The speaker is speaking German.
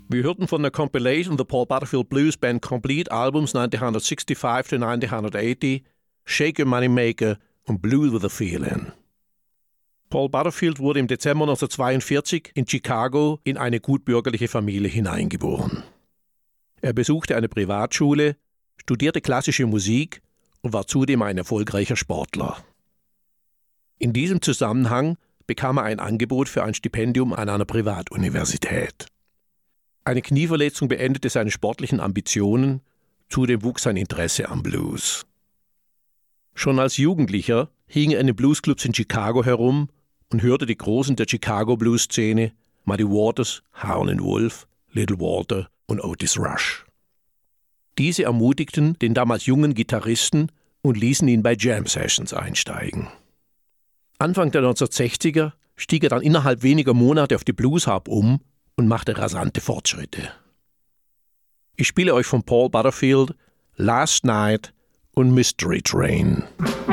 Wir hörten von der Compilation The Paul Butterfield Blues Band Complete Albums 1965 to 1980, Shake Your Moneymaker und Blues with a Feeling. Paul Butterfield wurde im Dezember 1942 in Chicago in eine gutbürgerliche Familie hineingeboren. Er besuchte eine Privatschule, studierte klassische Musik und war zudem ein erfolgreicher Sportler. In diesem Zusammenhang bekam er ein Angebot für ein Stipendium an einer Privatuniversität. Eine Knieverletzung beendete seine sportlichen Ambitionen, zudem wuchs sein Interesse am Blues. Schon als Jugendlicher hing er in den Bluesclubs in Chicago herum und hörte die Großen der Chicago-Blues-Szene, Muddy Waters, Howlin' Wolf, Little Walter und Otis Rush. Diese ermutigten den damals jungen Gitarristen und ließen ihn bei Jam-Sessions einsteigen. Anfang der 1960er stieg er dann innerhalb weniger Monate auf die Blues-Harp um und machte rasante Fortschritte. Ich spiele euch von Paul Butterfield Last Night und Mystery Train.